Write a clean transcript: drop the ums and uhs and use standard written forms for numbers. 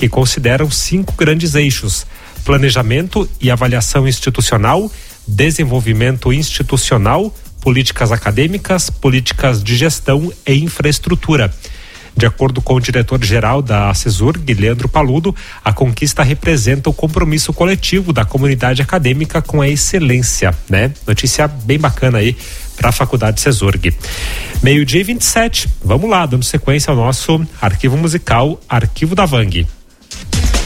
que consideram 5 grandes eixos: planejamento e avaliação institucional, desenvolvimento institucional, políticas acadêmicas, políticas de gestão e infraestrutura. De acordo com o diretor-geral da CESURG, Leandro Paludo, a conquista representa o compromisso coletivo da comunidade acadêmica com a excelência, né? Notícia bem bacana aí para a Faculdade CESURG. 12:27, vamos lá, dando sequência ao nosso arquivo musical, Arquivo da Vang.